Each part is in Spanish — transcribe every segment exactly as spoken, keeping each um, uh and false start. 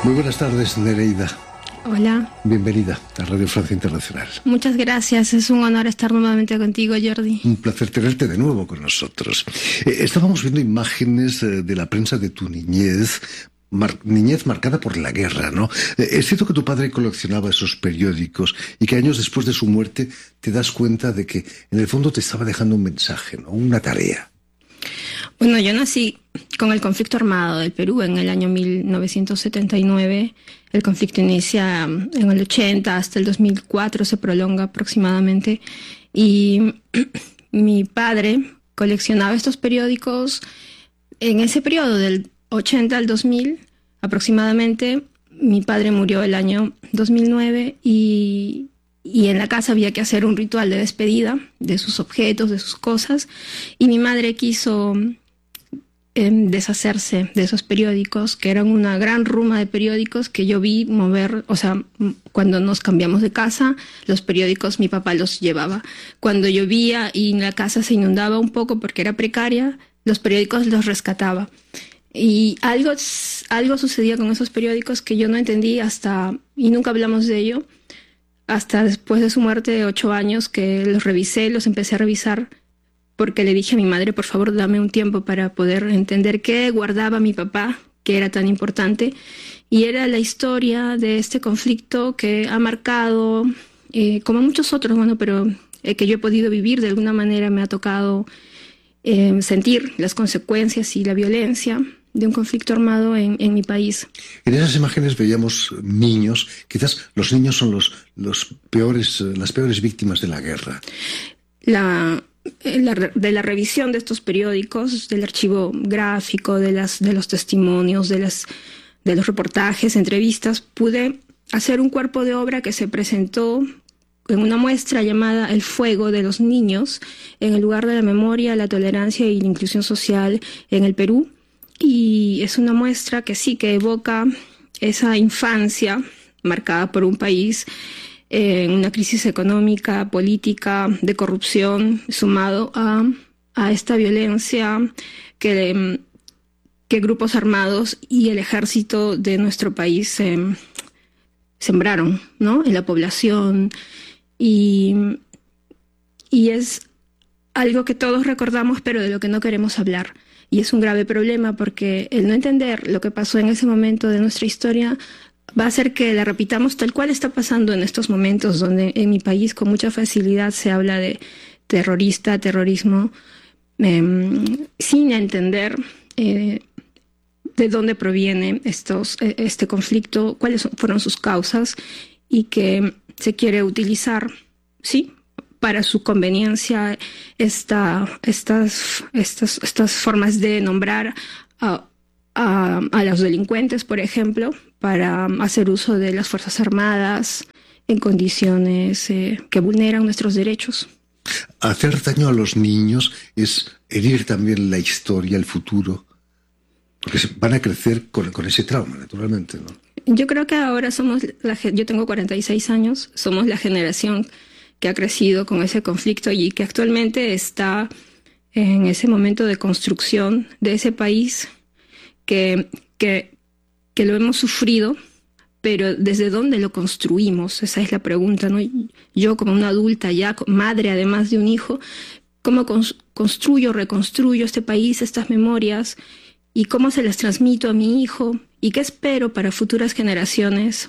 Muy buenas tardes, Nereida. Hola. Bienvenida a Radio Francia Internacional. Muchas gracias, es un honor estar nuevamente contigo, Jordi. Un placer tenerte de nuevo con nosotros. Eh, estábamos viendo imágenes eh, de la prensa de tu niñez, mar niñez marcada por la guerra, ¿no? Eh, es cierto que tu padre coleccionaba esos periódicos y que años después de su muerte te das cuenta de que en el fondo te estaba dejando un mensaje, ¿no? Una tarea. Bueno, yo nací con el conflicto armado del Perú en el año mil novecientos setenta y nueve. El conflicto inicia en el ochenta, hasta el dos mil cuatro se prolonga aproximadamente. Y mi padre coleccionaba estos periódicos en ese periodo del ochenta al dos mil aproximadamente. Mi padre murió el año dos mil nueve y... y en la casa había que hacer un ritual de despedida de sus objetos, de sus cosas, y mi madre quiso eh, deshacerse de esos periódicos, que eran una gran ruma de periódicos que yo vi mover. O sea, cuando nos cambiamos de casa, los periódicos mi papá los llevaba. Cuando llovía y la casa se inundaba un poco porque era precaria, los periódicos los rescataba. Y algo, algo sucedía con esos periódicos que yo no entendí hasta, y nunca hablamos de ello, hasta después de su muerte de ocho años, que los revisé, los empecé a revisar, porque le dije a mi madre, por favor, dame un tiempo para poder entender qué guardaba mi papá, que era tan importante. Y era la historia de este conflicto que ha marcado, eh, como muchos otros, bueno, pero eh, que yo he podido vivir de alguna manera, me ha tocado eh, sentir las consecuencias y la violencia de un conflicto armado en, en mi país. En esas imágenes veíamos niños. Quizás los niños son los, los peores, las peores víctimas de la guerra. La, la, de la revisión de estos periódicos, del archivo gráfico, de, las, de los testimonios, de, las, de los reportajes, entrevistas, pude hacer un cuerpo de obra que se presentó en una muestra llamada El Fuego de los Niños, en el lugar de la memoria, la tolerancia y la inclusión social en el Perú. Y es una muestra que sí, que evoca esa infancia marcada por un país en una crisis económica, política, de corrupción, sumado a, a esta violencia que, que grupos armados y el ejército de nuestro país eh, sembraron, ¿no?, en la población. Y, y es algo que todos recordamos, pero de lo que no queremos hablar. Y es un grave problema porque el no entender lo que pasó en ese momento de nuestra historia va a hacer que la repitamos tal cual está pasando en estos momentos, donde en mi país con mucha facilidad se habla de terrorista, terrorismo, eh, sin entender eh, de dónde proviene estos, este conflicto, cuáles fueron sus causas, y que se quiere utilizar, ¿sí?, para su conveniencia esta, estas, estas, estas formas de nombrar a, a, a los delincuentes, por ejemplo, para hacer uso de las Fuerzas Armadas en condiciones eh, que vulneran nuestros derechos. Hacer daño a los niños es herir también la historia, el futuro, porque van a crecer con, con ese trauma, naturalmente, ¿no? Yo creo que ahora somos, la, yo tengo cuarenta y seis años, somos la generación que ha crecido con ese conflicto y que actualmente está en ese momento de construcción de ese país que, que, que lo hemos sufrido, pero ¿desde dónde lo construimos? Esa es la pregunta, ¿no? Yo como una adulta ya, madre además de un hijo, ¿cómo construyo, reconstruyo este país, estas memorias? ¿Y cómo se las transmito a mi hijo? ¿Y qué espero para futuras generaciones?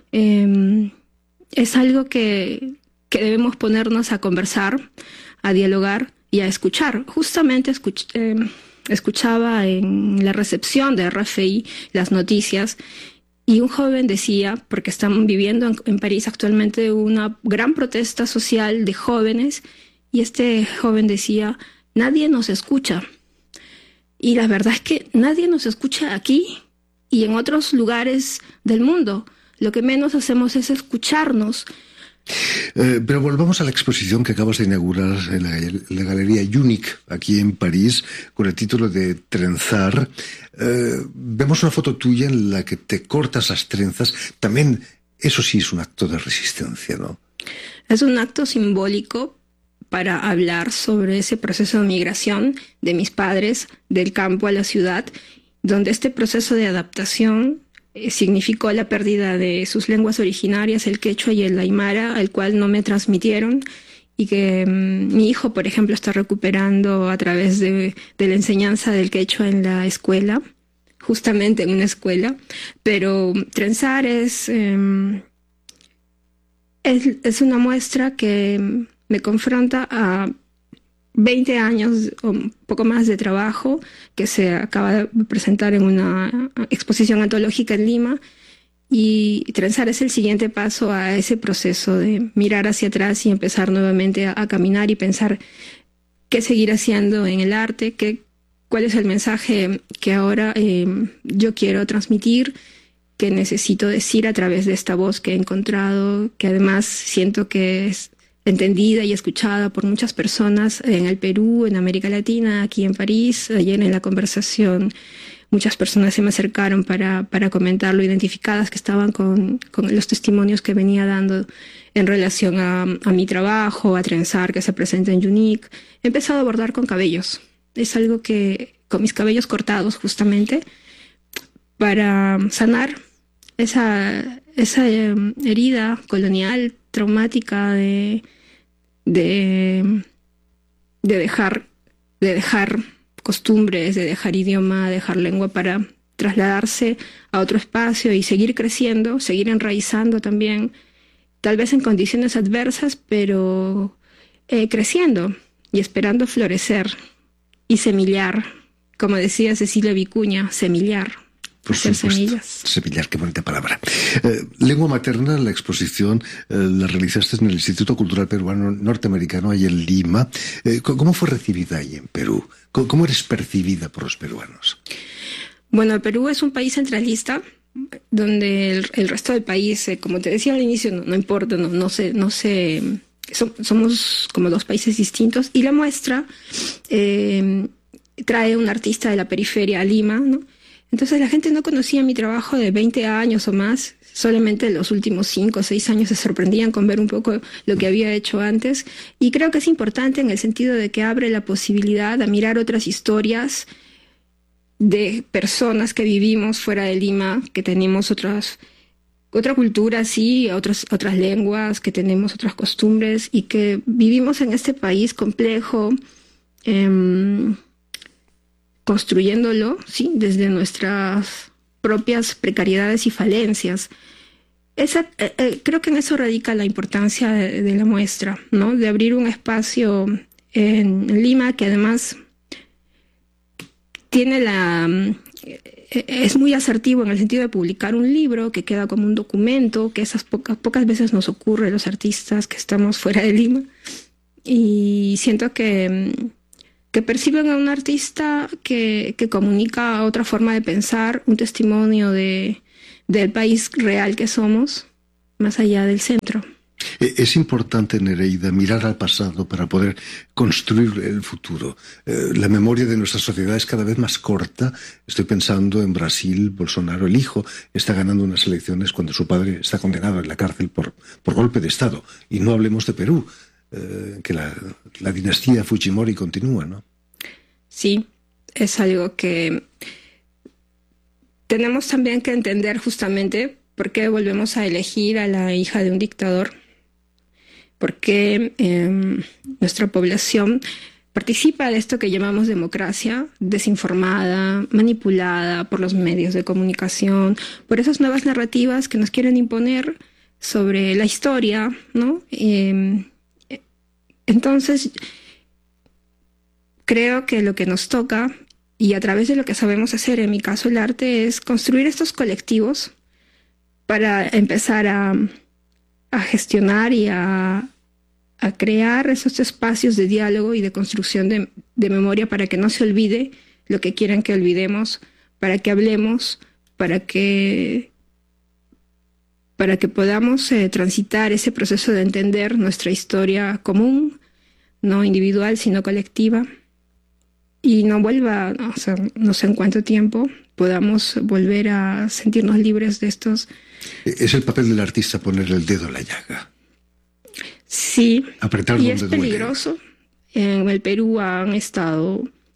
Eh, es algo que... que debemos ponernos a conversar, a dialogar y a escuchar. Justamente escuch eh, escuchaba en la recepción de R F I las noticias y un joven decía, porque están viviendo en, en París actualmente una gran protesta social de jóvenes, y este joven decía, nadie nos escucha. Y la verdad es que nadie nos escucha aquí y en otros lugares del mundo. Lo que menos hacemos es escucharnos. Eh, pero volvamos a la exposición que acabas de inaugurar en la, en la Galería Unique, aquí en París, con el título de Trenzar. Eh, vemos una foto tuya en la que te cortas las trenzas. También eso sí es un acto de resistencia, ¿no? Es un acto simbólico para hablar sobre ese proceso de migración de mis padres del campo a la ciudad, donde este proceso de adaptación eh, significó la pérdida de sus lenguas originarias, el quechua y el aymara, al cual no me transmitieron, y que um, mi hijo, por ejemplo, está recuperando a través de, de la enseñanza del quechua en la escuela, justamente en una escuela. Pero trenzar es, um, es, es una muestra que me confronta a veinte años o un poco más de trabajo que se acaba de presentar en una exposición antológica en Lima, y trenzar es el siguiente paso a ese proceso de mirar hacia atrás y empezar nuevamente a, a caminar y pensar qué seguir haciendo en el arte, qué, cuál es el mensaje que ahora eh, yo quiero transmitir, que necesito decir a través de esta voz que he encontrado, que además siento que es entendida y escuchada por muchas personas en el Perú, en América Latina, aquí en París. Ayer en la conversación muchas personas se me acercaron para, para comentarlo, identificadas que estaban con, con los testimonios que venía dando en relación a, a mi trabajo, a trenzar, que se presenta en Unique. He empezado a bordar con cabellos. Es algo que, con mis cabellos cortados justamente, para sanar esa, esa eh, herida colonial, traumática de, de, de dejar, de dejar costumbres, de dejar idioma, dejar lengua para trasladarse a otro espacio y seguir creciendo, seguir enraizando también, tal vez en condiciones adversas, pero eh, creciendo y esperando florecer y semillar, como decía Cecilia Vicuña, semillar. Por supuesto, semillas. Semillar, qué bonita palabra. Eh, lengua materna, la exposición eh, la realizaste en el Instituto Cultural Peruano Norteamericano, ahí en Lima. Eh, ¿Cómo fue recibida ahí en Perú? ¿Cómo, cómo eres percibida por los peruanos? Bueno, Perú es un país centralista, donde el, el resto del país, eh, como te decía al inicio, no, no importa, no, no sé, no sé, so, somos como dos países distintos, y la muestra eh, trae un artista de la periferia a Lima, ¿no? Entonces la gente no conocía mi trabajo de veinte años o más, solamente los últimos cinco o seis años se sorprendían con ver un poco lo que había hecho antes, y creo que es importante en el sentido de que abre la posibilidad a mirar otras historias de personas que vivimos fuera de Lima, que tenemos otras, otra cultura, sí, otras, otras lenguas, que tenemos otras costumbres y que vivimos en este país complejo, eh, construyéndolo, sí, desde nuestras propias precariedades y falencias. Esa, eh, eh, creo que en eso radica la importancia de, de la muestra, ¿no? De abrir un espacio en, en Lima que además tiene la eh, es muy asertivo en el sentido de publicar un libro que queda como un documento, que esas pocas pocas veces nos ocurre a los artistas que estamos fuera de Lima, y siento que que perciben a un artista que, que comunica otra forma de pensar, un testimonio de, del país real que somos, más allá del centro. Es importante, Nereida, mirar al pasado para poder construir el futuro. Eh, la memoria de nuestra sociedad es cada vez más corta. Estoy pensando en Brasil. Bolsonaro, el hijo, está ganando unas elecciones cuando su padre está condenado en la cárcel por, por golpe de Estado. Y no hablemos de Perú, eh, que la, la dinastía Fujimori continúa, ¿no? Sí, es algo que tenemos también que entender justamente por qué volvemos a elegir a la hija de un dictador, por qué eh, nuestra población participa de esto que llamamos democracia, desinformada, manipulada por los medios de comunicación, por esas nuevas narrativas que nos quieren imponer sobre la historia, ¿no? Eh, entonces, creo que lo que nos toca, y a través de lo que sabemos hacer, en mi caso el arte, es construir estos colectivos para empezar a, a gestionar y a, a crear esos espacios de diálogo y de construcción de, de memoria para que no se olvide lo que quieren que olvidemos, para que hablemos, para que, para que podamos eh, transitar ese proceso de entender nuestra historia común, no individual, sino colectiva, y no vuelva, no, o sea, no sé en cuánto tiempo podamos volver a sentirnos libres de estos. Es el papel del artista poner el dedo en la llaga. Sí, apretar y donde es peligroso. duele. En el Perú han estado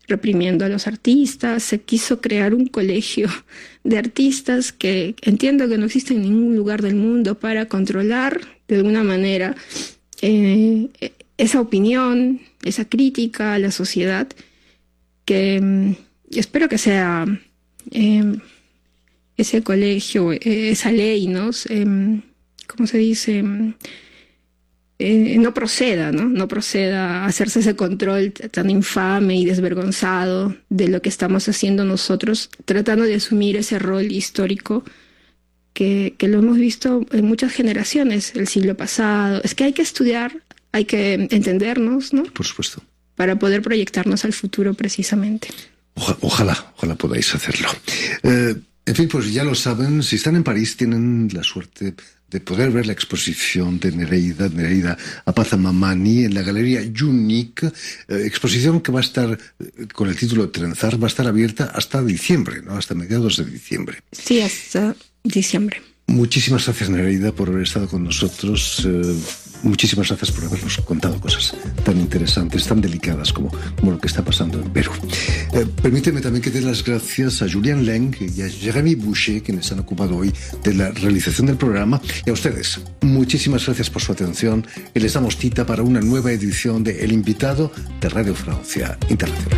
reprimiendo a los artistas. Se quiso crear un colegio de artistas que entiendo que no existe en ningún lugar del mundo para controlar de alguna manera eh, esa opinión, esa crítica a la sociedad, que eh, espero que sea eh, ese colegio, eh, esa ley, ¿no? Eh, ¿Cómo se dice? Eh, no proceda, ¿no? No proceda a hacerse ese control tan infame y desvergonzado de lo que estamos haciendo nosotros, tratando de asumir ese rol histórico que, que lo hemos visto en muchas generaciones, el siglo pasado. Es que hay que estudiar, hay que entendernos, ¿no? Por supuesto. Para poder proyectarnos al futuro precisamente. Oja, ojalá, ojalá podáis hacerlo. Eh, en fin, pues ya lo saben, si están en París tienen la suerte de poder ver la exposición de Nereida, Nereida Apazamamani, en la Galería Unique, eh, exposición que va a estar, eh, con el título Trenzar, va a estar abierta hasta diciembre, ¿no? Hasta mediados de diciembre. Sí, hasta diciembre. Muchísimas gracias, Nereida, por haber estado con nosotros. Eh, muchísimas gracias por habernos contado cosas tan interesantes, tan delicadas como, como lo que está pasando en Perú. Eh, permíteme también que dé las gracias a Julian Leng y a Jérémy Boucher, quienes han ocupado hoy de la realización del programa. Y a ustedes, muchísimas gracias por su atención y les damos cita para una nueva edición de El Invitado de Radio Francia Internacional.